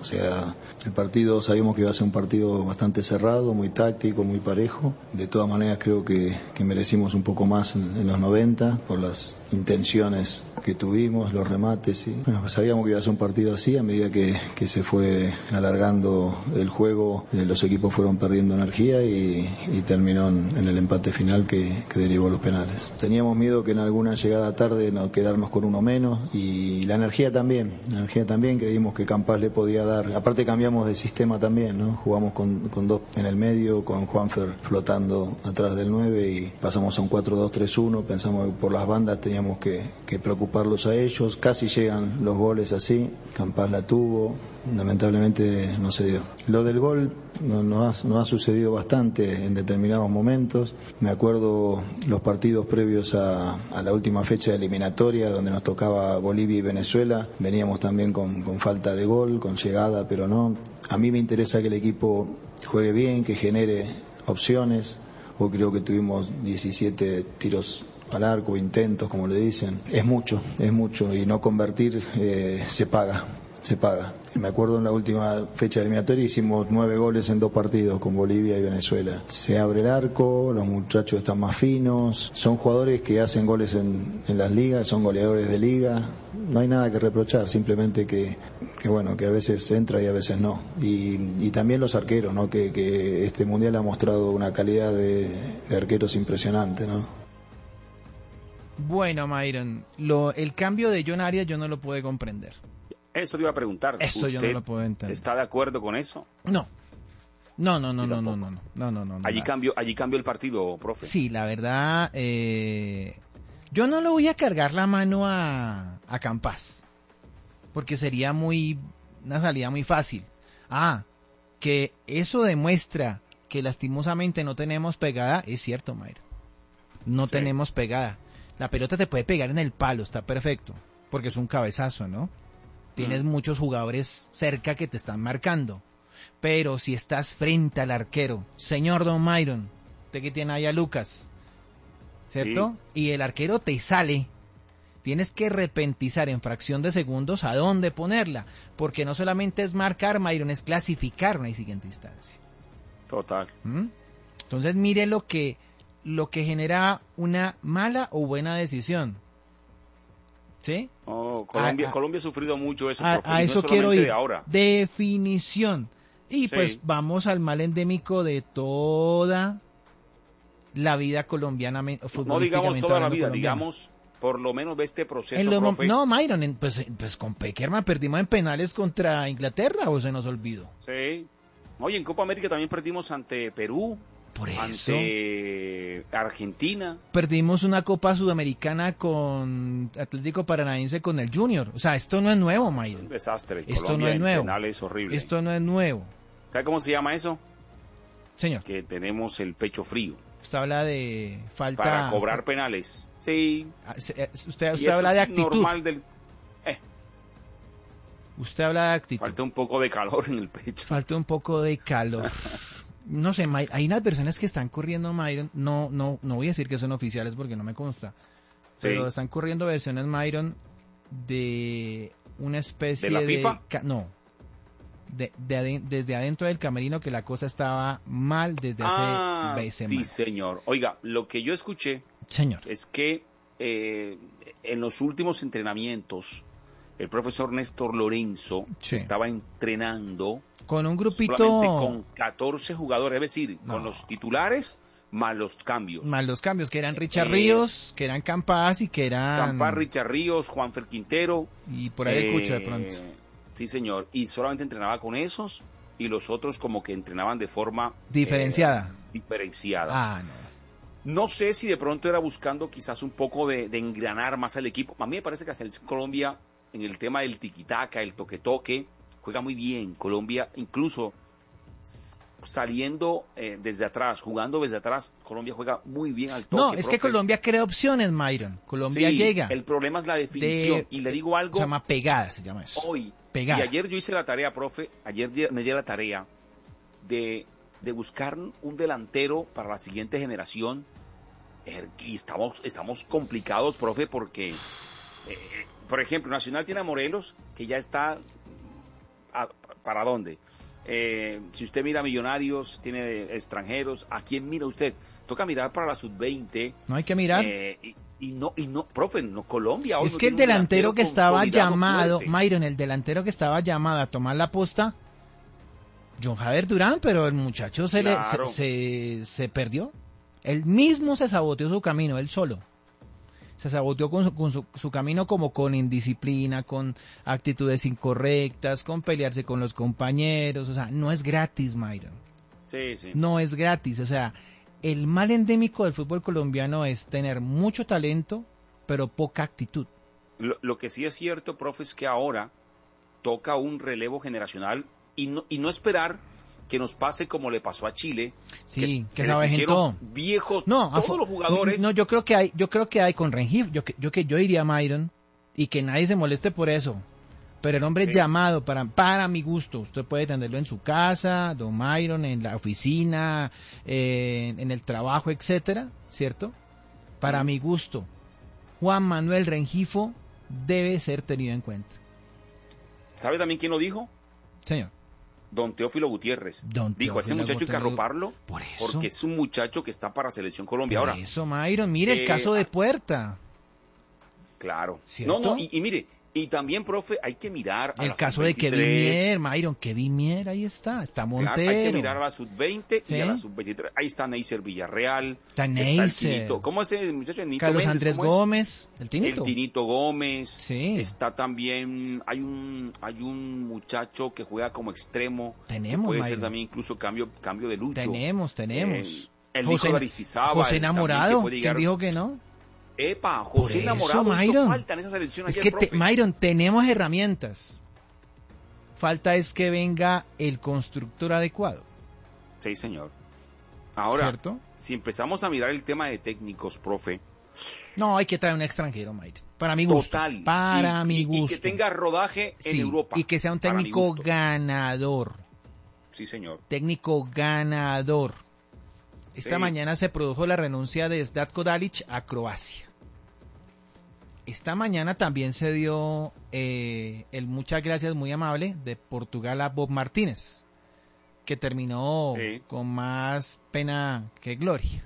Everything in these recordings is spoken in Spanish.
sea, el partido, sabíamos que iba a ser un partido bastante cerrado, muy táctico, muy parejo. De todas maneras creo que merecimos un poco más en los 90 por las intenciones que tuvimos, los remates. Y, bueno, pues sabíamos que iba a ser un partido así. A medida que se fue alargando el juego, los equipos fueron perdiendo energía y terminó en el empate final que derivó los penales. Teníamos miedo que en alguna llegada tarde no quedarnos con uno menos, y la energía también, creímos que Campás le podía dar. Aparte cambiamos de sistema también, ¿no? Jugamos con dos en el medio, con Juanfer flotando atrás del 9 y pasamos a un 4-2-3-1. Pensamos que por las bandas teníamos que preocuparlos a ellos. Casi llegan los goles así, Campás la tuvo, lamentablemente no se dio. Lo del gol nos ha sucedido bastante en determinados momentos. Me acuerdo los partidos previos a la última fecha de eliminatoria, donde nos tocaba Bolivia y Venezuela. Veníamos también con falta de gol, con llegada, pero no. A mí me interesa que el equipo juegue bien, que genere opciones. Hoy creo que tuvimos 17 tiros al arco, intentos, como le dicen. Es mucho, y no convertir se paga. Me acuerdo en la última fecha eliminatoria hicimos 9 goles en 2 partidos con Bolivia y Venezuela. Se abre el arco, los muchachos están más finos, son jugadores que hacen goles en las ligas, son goleadores de liga. No hay nada que reprochar, simplemente que a veces entra y a veces no. Y también los arqueros, ¿no? Que este mundial ha mostrado una calidad de arqueros impresionante, ¿no? Bueno, Myron, el cambio de John Arias yo no lo pude comprender. Eso le iba a preguntar. Eso yo no lo puedo entender. ¿Está de acuerdo con eso? No. No. Allí cambió el partido, profe. Sí, la verdad, yo no le voy a cargar la mano a Campás, porque sería una salida muy fácil. Que eso demuestra que lastimosamente no tenemos pegada, es cierto, Mayra. No tenemos pegada. La pelota te puede pegar en el palo, está perfecto, porque es un cabezazo, ¿no? Tienes muchos jugadores cerca que te están marcando. Pero si estás frente al arquero, señor Don Myron, usted que tiene ahí a Lucas, ¿cierto? Sí. Y el arquero te sale, tienes que repentizar en fracción de segundos a dónde ponerla, porque no solamente es marcar, Myron, es clasificar una siguiente instancia. Total. Entonces mire lo que genera una mala o buena decisión. ¿Sí? Colombia ha sufrido mucho eso. A eso no quiero ir. Ahora. Definición. Y pues vamos al mal endémico de toda la vida colombiana. No digamos toda la vida, digamos por lo menos ve este proceso, profe. No, Myron, pues con Peckerman perdimos en penales contra Inglaterra, o se nos olvidó. Sí. Oye, en Copa América también perdimos ante Perú. Por eso. Ante Argentina. Perdimos una Copa Sudamericana con Atlético Paranaense con el Junior. O sea, esto no es nuevo, Mayo. Es un desastre. Esto Colombia no es nuevo. Penales, horrible. Esto no es nuevo. ¿Sabe cómo se llama eso? Señor. Que tenemos el pecho frío. Usted habla de falta... Para cobrar penales. Sí. Usted habla de actitud. Normal Usted habla de actitud. Falta un poco de calor en el pecho. Falta un poco de calor. No sé, hay unas versiones que están corriendo, Myron, no voy a decir que son oficiales porque no me consta, pero están corriendo versiones, Myron, de una especie ¿De la FIFA? Desde adentro del camerino, que la cosa estaba mal desde hace semanas. Sí, señor. Oiga, lo que yo escuché, señor, es que en los últimos entrenamientos el profesor Néstor Lorenzo estaba entrenando con un grupito con 14 jugadores, es decir, con los titulares más los cambios. Que eran Richard Ríos, que eran Campás y que eran... Campás, Richard Ríos, Juanfer Quintero. Y por ahí escucha de pronto. Sí, señor. Y solamente entrenaba con esos y los otros como que entrenaban de forma... Diferenciada. No sé si de pronto era buscando quizás un poco de engranar más al equipo. A mí me parece que la selección Colombia, en el tema del tiquitaca, el toque-toque, juega muy bien. Colombia, incluso saliendo desde atrás, jugando desde atrás, Colombia juega muy bien al toque. No, es que Colombia crea opciones, Myron. Colombia llega. El problema es la definición. Y le digo algo. Se llama pegada, se llama eso. Pegada. Y ayer yo hice la tarea, profe, me di la tarea de buscar un delantero para la siguiente generación. Y estamos complicados, profe, porque, por ejemplo, Nacional tiene a Morelos, que ya está ¿para dónde? Si usted mira Millonarios, tiene extranjeros, ¿a quién mira usted? Toca mirar para la sub-20. No hay que mirar. Y no, profe, no, Colombia hoy es no que el tiene un delantero que estaba llamado, fuerte. Myron, el delantero que estaba llamado a tomar la posta, John Javier Durán, pero el muchacho Claro. se perdió. Él mismo se saboteó su camino, él solo. Se saboteó con su camino, como con indisciplina, con actitudes incorrectas, con pelearse con los compañeros. O sea, no es gratis, Myron. Sí, sí. No es gratis. O sea, el mal endémico del fútbol colombiano es tener mucho talento, pero poca actitud. Lo que sí es cierto, profe, es que ahora toca un relevo generacional y no esperar que nos pase como le pasó a Chile, Sí, que se se avejentó. viejos No, todos los jugadores. No, yo creo que hay con Rengifo, yo diría Myron, y que nadie se moleste por eso. Pero el hombre es llamado para mi gusto. Usted puede tenerlo en su casa, don Myron, en la oficina, en el trabajo, etcétera, ¿cierto? Para mi gusto, Juan Manuel Rengifo debe ser tenido en cuenta. ¿Sabe también quién lo dijo? Señor. Don Teófilo Gutiérrez. Dijo, ese muchacho hay que arroparlo porque es un muchacho que está para Selección Colombia. Por ahora. Eso, Myron, mire el caso de Puerta. Claro. ¿Cierto? No, y mire, y también, profe, hay que mirar a el la caso de sub-23. Kevin Mier, Myron, Kevin Mier, ahí está Montero. Claro, hay que mirar a la sub-20 ¿Sí? y a la sub-23. Ahí está Neisser Villarreal. Está el Neisser. Tinito. ¿Cómo es el muchacho? El Nito Carlos Méndez, Andrés ¿cómo es? Gómez, el Tinito. El Tinito Gómez. Sí. Está también, hay un muchacho que juega como extremo. Tenemos, que puede Myron. ser también incluso cambio de lucho. Tenemos. El hijo de Aristizábal. José Enamorado, puede ¿quién llegar. dijo que no? Epa, José Por eso, Enamorado hizo Myron. falta en esa selección Es ayer, que, profe. Myron, tenemos herramientas. Falta es que venga el constructor adecuado. Sí, señor. Ahora, ¿Cierto? si empezamos a mirar el tema de técnicos, profe. No, hay que traer un extranjero, Myron. Para mi gusto. Total. Para mi gusto. Y que tenga rodaje en Europa. Y que sea un para mi técnico gusto. ganador. Sí, señor. Técnico ganador. Esta Sí. mañana se produjo la renuncia de Zlatko Dalic a Croacia. Esta mañana también se dio el muchas gracias muy amable de Portugal a Bob Martínez, que terminó con más pena que gloria.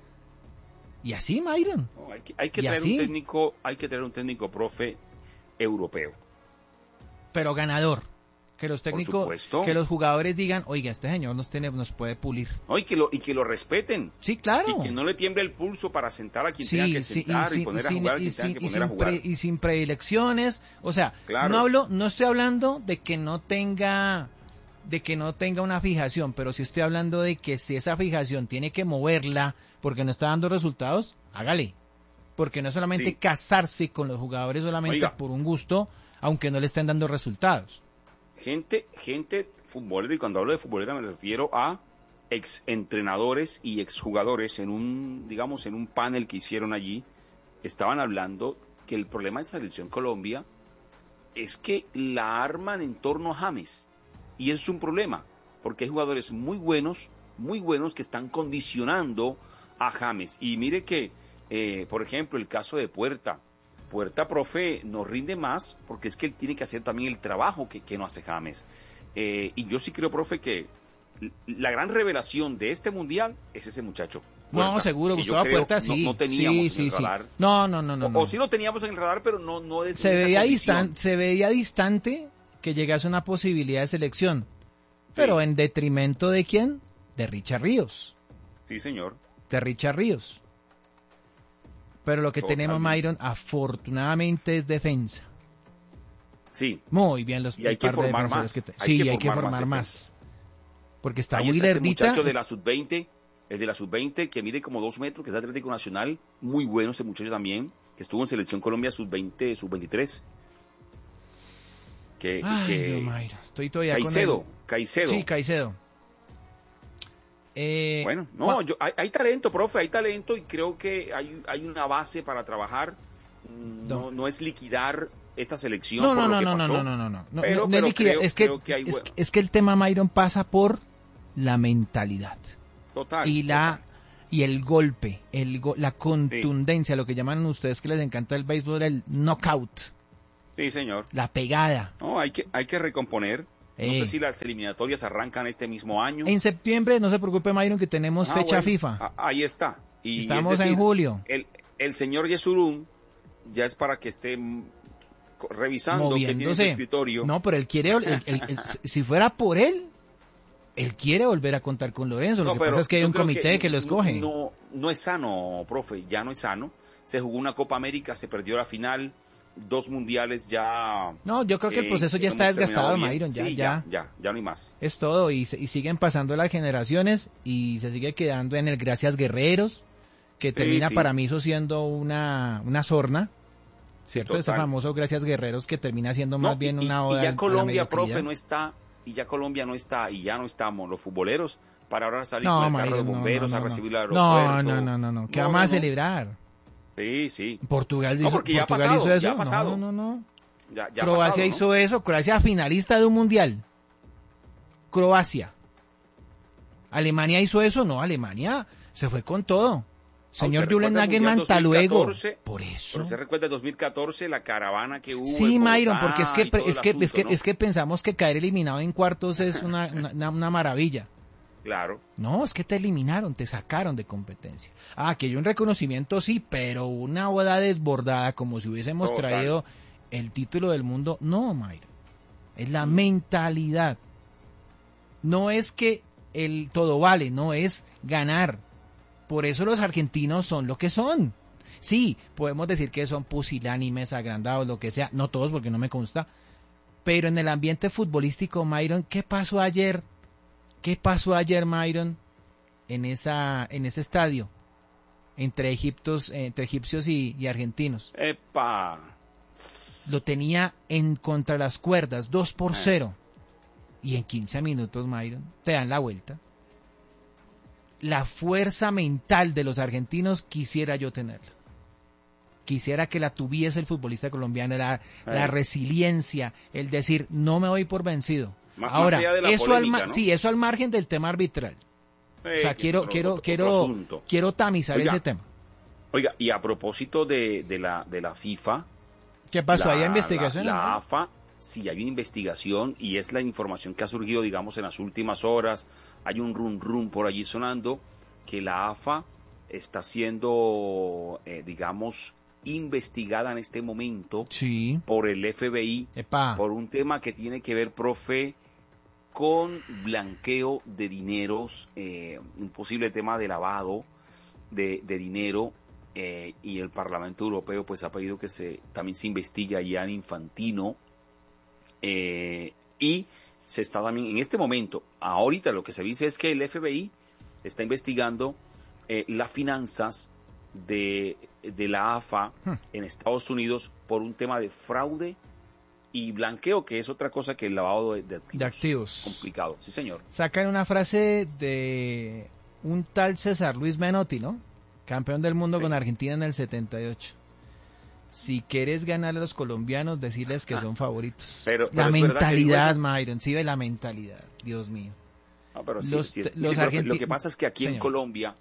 Y así, Myron. No, hay que traer un técnico, profe, europeo. Pero ganador. Que los técnicos, que los jugadores digan, oiga, este señor nos puede pulir. No, y que lo respeten. Sí, claro. Y que no le tiemble el pulso para sentar a quien tenga que sentar y poner a jugar a quien tenga que poner a jugar. Y sin predilecciones. O sea, claro. no estoy hablando de que no tenga una fijación, pero sí estoy hablando de que si esa fijación tiene que moverla porque no está dando resultados, hágale. Porque no es solamente casarse con los jugadores solamente por un gusto, aunque no le estén dando resultados. Gente futbolera, y cuando hablo de futbolera me refiero a exentrenadores y exjugadores en un panel que hicieron allí, estaban hablando que el problema de Selección Colombia es que la arman en torno a James, y eso es un problema, porque hay jugadores muy buenos que están condicionando a James, y mire que, por ejemplo, el caso de Puerta, profe, no rinde más porque es que él tiene que hacer también el trabajo que no hace James. Y yo sí creo, profe, que la gran revelación de este mundial es ese muchacho. Puerta, no, seguro, Gustavo Puerta sí. No teníamos en el radar. No. O sí lo teníamos en el radar, pero no es se veía distante que llegase una posibilidad de selección. Pero en detrimento de ¿quién? De Richard Ríos. Sí, señor. De Richard Ríos. Pero lo que tenemos, Myron, afortunadamente es defensa. Sí. Muy bien los y hay que formar más. Hay que formar más. Porque está muy lerdita. Este muchacho de la sub-20, el de la sub-20 que mide como 2 metros, que es Atlético Nacional, muy bueno ese muchacho también, que estuvo en Selección Colombia sub-20, sub-23. Myron, estoy todavía Caicedo. Sí, Caicedo. Bueno, hay talento, profe, hay talento y creo que hay una base para trabajar. No es liquidar esta selección por lo que pasó. No, es que el tema, Myron, pasa por la mentalidad. Total. Y el golpe, la contundencia, lo que llaman ustedes que les encanta el béisbol, el knockout. Sí, señor. La pegada. No, hay que recomponer. No sé si las eliminatorias arrancan este mismo año. En septiembre, no se preocupe, Myron, que tenemos fecha FIFA. Ahí está. Y estamos en julio. El señor Yesurún ya es para que esté revisando moviéndose. Que tiene en su escritorio. No, pero él quiere, si fuera por él quiere volver a contar con Lorenzo. Lo que pasa es que hay un comité que lo escoge. No es sano, profe, ya no es sano. Se jugó una Copa América, se perdió la final, 2 mundiales ya. No, yo creo que el proceso ya está desgastado, Myron. Ya no hay más. Es todo, y siguen pasando las generaciones y se sigue quedando en el Gracias Guerreros, que termina para mí eso siendo una sorna. ¿Cierto? Ese famoso Gracias Guerreros que termina siendo más bien una oda. Y ya Colombia, profe, no está, y ya no estamos los futboleros para ahora salir con el carro de bomberos a recibir al aeropuerto. No, ¿qué vamos a celebrar? Sí. Portugal hizo, ya hizo eso. Ya ha pasado. No. Ya Croacia hizo eso, Croacia finalista de un mundial. Croacia. Alemania hizo eso, no, Alemania se fue con todo. Señor Julen Nagelsmann, hasta luego. Por eso. Pero se recuerda 2014, la caravana que hubo. Sí, Myron, porque es que pensamos que caer eliminado en cuartos es una maravilla. Claro. No, es que te eliminaron, te sacaron de competencia. Que hay un reconocimiento, sí, pero una boda desbordada, como si hubiésemos traído el título del mundo. No, Myron. Es la mentalidad. No es que el todo vale, no es ganar. Por eso los argentinos son lo que son. Sí, podemos decir que son pusilánimes, agrandados, lo que sea. No todos, porque no me consta. Pero en el ambiente futbolístico, Myron, ¿qué pasó ayer? Myron, en ese estadio? Entre egipcios y argentinos. ¡Epa! Lo tenía en contra las cuerdas, 2-0. Y en 15 minutos, Myron, te dan la vuelta. La fuerza mental de los argentinos quisiera yo tenerla. Quisiera que la tuviese el futbolista colombiano, la resiliencia, el decir, no me doy por vencido. Ahora, eso polémica, ¿no? Sí, eso al margen del tema arbitral. O sea, quiero tamizar ese tema. Oiga, y a propósito de la FIFA. ¿Qué pasó? ¿Hay investigación? La AFA, sí, hay una investigación y es la información que ha surgido, digamos, en las últimas horas. Hay un rum por allí sonando que la AFA está siendo, digamos, investigada en este momento por el FBI por un tema que tiene que ver, profe, con blanqueo de dineros, un posible tema de lavado de dinero, y el Parlamento Europeo pues ha pedido que también se investigue a Gianni Infantino, y se está también en este momento, ahorita lo que se dice es que el FBI está investigando las finanzas de la AFA en Estados Unidos por un tema de fraude y blanqueo, que es otra cosa que el lavado de activos. Complicado, sí señor. Sacan una frase de un tal César Luis Menotti, ¿no? Campeón del mundo con Argentina en el 78. Si quieres ganar a los colombianos, decirles que son favoritos. Pero la mentalidad, Myron, sí ve la mentalidad, Dios mío. No, pero los lo que pasa es que aquí en Colombia,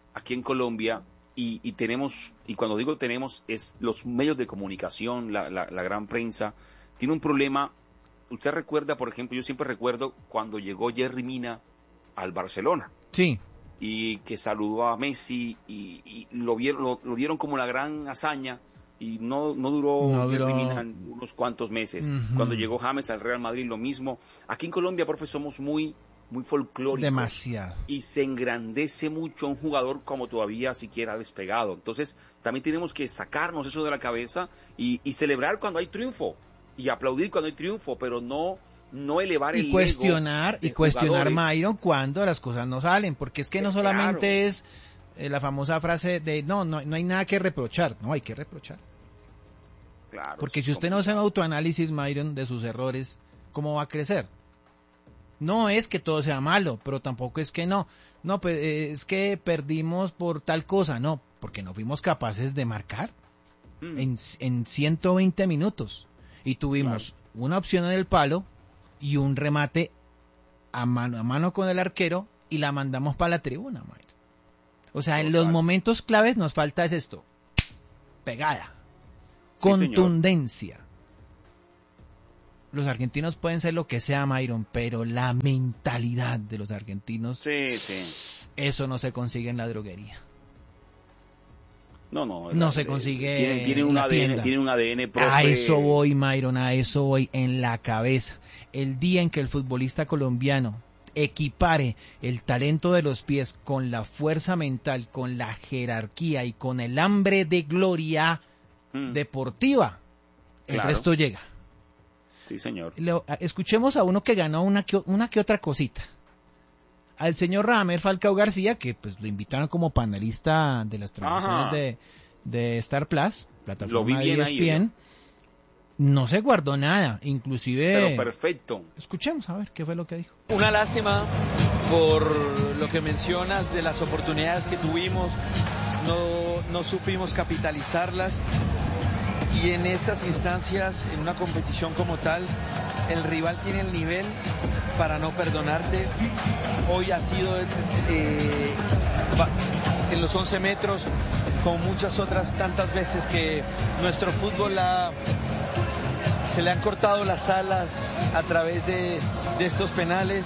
y tenemos, y cuando digo tenemos, es los medios de comunicación, la gran prensa, tiene un problema. Usted recuerda, por ejemplo, yo siempre recuerdo cuando llegó Yerry Mina al Barcelona. Sí. Y que saludó a Messi y lo dieron como la gran hazaña. Y no duró Yerry Mina unos cuantos meses. Cuando llegó James al Real Madrid, lo mismo. Aquí en Colombia, profe, somos muy folclóricos. Demasiado. Y se engrandece mucho un jugador como todavía siquiera despegado. Entonces, también tenemos que sacarnos eso de la cabeza y celebrar cuando hay triunfo. Y aplaudir cuando hay triunfo, pero no elevar el ego. Y cuestionar, Myron, cuando las cosas no salen. Porque es que no solamente es la famosa frase de no hay nada que reprochar. No, hay que reprochar. Claro, porque si usted no hace un autoanálisis, Myron, de sus errores, ¿cómo va a crecer? No es que todo sea malo, pero tampoco es que no, pues es que perdimos por tal cosa, no, porque no fuimos capaces de marcar en 120 minutos y tuvimos una opción en el palo y un remate a mano con el arquero y la mandamos para la tribuna, Myron. O sea, en los momentos claves nos falta es esto, pegada. Contundencia. los argentinos pueden ser lo que sea, Myron, pero la mentalidad de los argentinos, sí. Eso no se consigue en la droguería. No se consigue tiene un ADN, profe. A eso voy, Myron, a eso voy, en la cabeza. El día en que el futbolista colombiano equipare el talento de los pies con la fuerza mental, con la jerarquía y con el hambre de gloria deportiva, el resto llega. Sí, señor. Escuchemos a uno que ganó una que otra cosita. Al señor Radamel Falcao García, que pues lo invitaron como panelista de las transmisiones de Star Plus, plataforma de ESPN. No se guardó nada, inclusive... Pero perfecto. Escuchemos a ver qué fue lo que dijo. Una lástima por lo que mencionas de las oportunidades que tuvimos, no supimos capitalizarlas. Y en estas instancias, en una competición como tal, el rival tiene el nivel para no perdonarte. Hoy ha sido en los 11 metros, como muchas otras tantas veces que nuestro fútbol se le han cortado las alas a través de estos penales.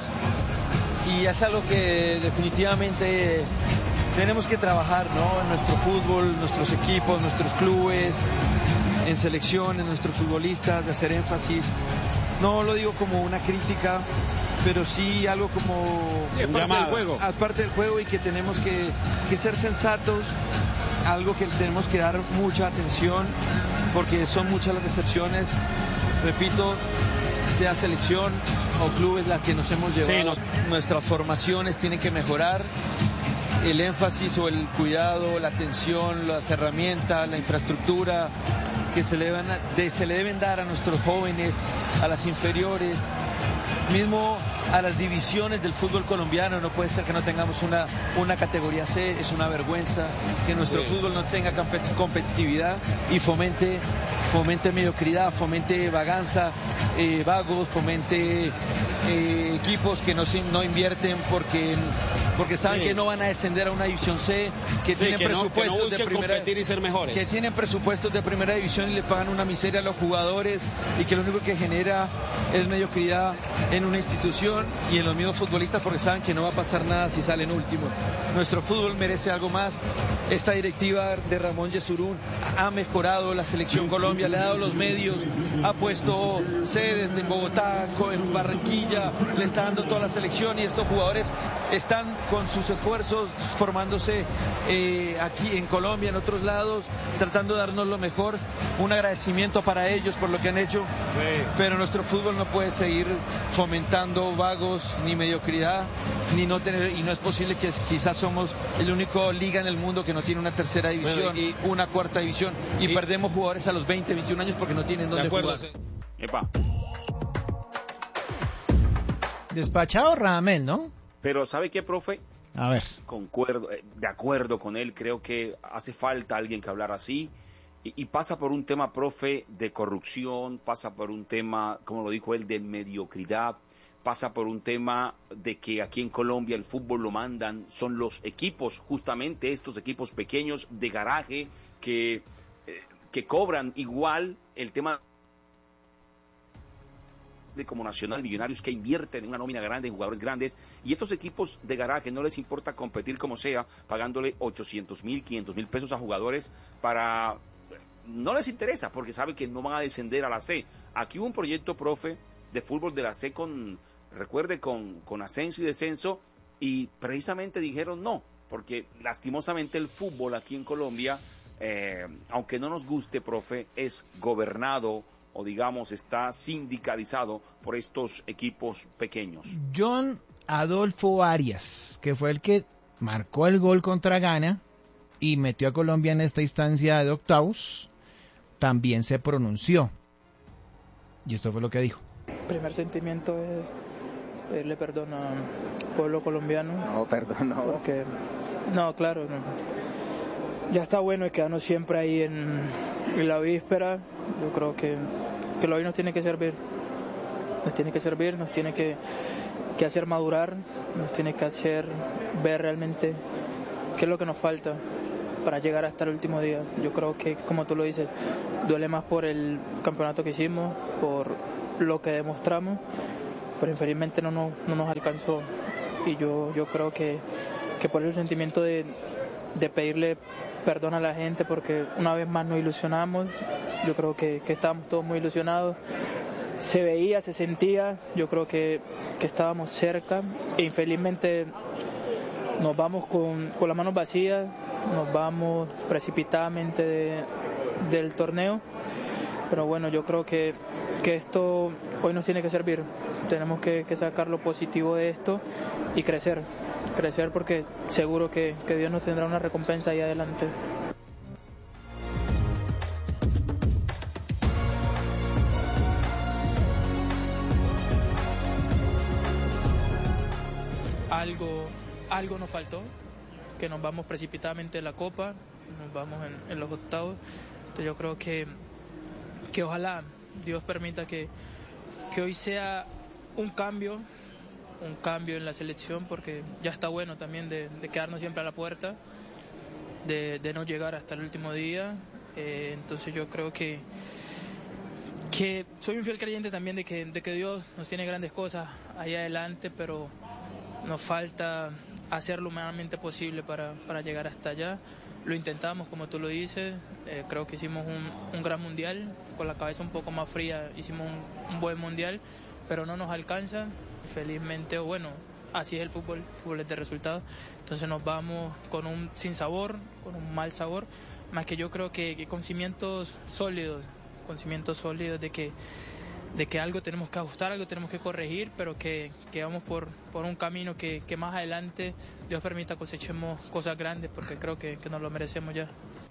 Y es algo que definitivamente tenemos que trabajar, ¿no? En nuestro fútbol, nuestros equipos, nuestros clubes, en selección, en nuestros futbolistas, de hacer énfasis. No lo digo como una crítica, pero sí algo como aparte del juego, y que tenemos que ser sensatos, algo que tenemos que dar mucha atención, porque son muchas las decepciones, repito, sea selección o clubes las que nos hemos llevado. Nuestras formaciones tienen que mejorar, el énfasis o el cuidado, la atención, las herramientas, la infraestructura que se le deben dar a nuestros jóvenes, a las inferiores, mismo a las divisiones del fútbol colombiano. No puede ser que no tengamos una categoría C, es una vergüenza que nuestro fútbol no tenga competitividad y fomente mediocridad, fomente vaganza, vagos, fomente equipos que no invierten porque saben que no van a descender a una división C, que tienen presupuestos de primera, competir y ser mejores, que tienen presupuestos de primera división y le pagan una miseria a los jugadores, y que lo único que genera es mediocridad en una institución y en los mismos futbolistas, porque saben que no va a pasar nada si salen últimos. Nuestro fútbol merece algo más. Esta directiva de Ramón Yesurún ha mejorado la selección Colombia, le ha dado los medios, ha puesto sedes en Bogotá, en Barranquilla, le está dando toda la selección, y estos jugadores están con sus esfuerzos formándose aquí en Colombia, en otros lados, tratando de darnos lo mejor. Un agradecimiento para ellos por lo que han hecho, pero nuestro fútbol no puede seguir fomentando vagos ni mediocridad, y no es posible que quizás somos el único liga en el mundo que no tiene una tercera división y una cuarta división, y perdemos jugadores a los 20, 21 años porque no tienen dónde jugar. Epa. Despachado Radamel, ¿no? Pero ¿sabe qué, profe? A ver. De acuerdo con él, creo que hace falta alguien que hablara así, y pasa por un tema, profe, de corrupción, pasa por un tema, como lo dijo él, de mediocridad, pasa por un tema de que aquí en Colombia el fútbol lo mandan, son los equipos, justamente estos equipos pequeños de garaje que cobran igual el tema de como Nacional, Millonarios, que invierten en una nómina grande, en jugadores grandes, y estos equipos de garaje no les importa competir como sea, pagándole 800,000, 500,000 pesos a jugadores no les interesa, porque saben que no van a descender a la C. Aquí hubo un proyecto, profe, de fútbol de la C con ascenso y descenso, y precisamente dijeron no, porque lastimosamente el fútbol aquí en Colombia, aunque no nos guste, profe, es gobernado, o digamos está sindicalizado por estos equipos pequeños. John Adolfo Arias, que fue el que marcó el gol contra Ghana y metió a Colombia en esta instancia de octavos, también se pronunció, y esto fue lo que dijo. Primer sentimiento es pedirle perdón al pueblo colombiano. No, perdón, no. Porque, no, claro, no. Ya está bueno quedarnos siempre ahí en la víspera. Yo creo que lo hoy nos tiene que servir. Nos tiene que servir, nos tiene que hacer madurar, nos tiene que hacer ver realmente qué es lo que nos falta para llegar hasta el último día. Yo creo que, como tú lo dices, duele más por el campeonato que hicimos, por lo que demostramos, pero infelizmente no nos alcanzó. Y yo creo que por el sentimiento de pedirle perdón a la gente, porque una vez más nos ilusionamos, yo creo que estábamos todos muy ilusionados, se veía, se sentía, yo creo que estábamos cerca, e infelizmente nos vamos con las manos vacías, nos vamos precipitadamente del torneo, pero bueno, yo creo que esto hoy nos tiene que servir, tenemos que sacar lo positivo de esto y crecer porque seguro que Dios nos tendrá una recompensa ahí adelante. Algo nos faltó, que nos vamos precipitadamente de la Copa, nos vamos en los octavos. Entonces yo creo que ojalá Dios permita que hoy sea un cambio en la selección, porque ya está bueno también de quedarnos siempre a la puerta, de no llegar hasta el último día. Entonces yo creo que soy un fiel creyente también de que Dios nos tiene grandes cosas ahí adelante, pero nos falta hacer lo humanamente posible para llegar hasta allá. Lo intentamos, como tú lo dices, creo que hicimos un gran mundial, con la cabeza un poco más fría hicimos un buen mundial, pero no nos alcanza, felizmente, bueno, así es el fútbol es de resultados, entonces nos vamos con un sinsabor, con un mal sabor, más que yo creo que con cimientos sólidos de que algo tenemos que ajustar, algo tenemos que corregir, pero que vamos por un camino que más adelante Dios permita cosechemos cosas grandes, porque creo que nos lo merecemos ya.